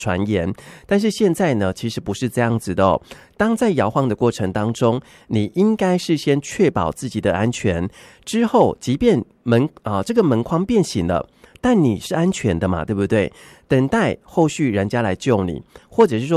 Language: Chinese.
传言。但是现在呢，其实不是这样子的哦。当在摇晃的过程当中，你应该是先确保自己的安全，之后即便这个门框变形了，但你是安全的嘛，对不对？等待后续人家来救你，或者是说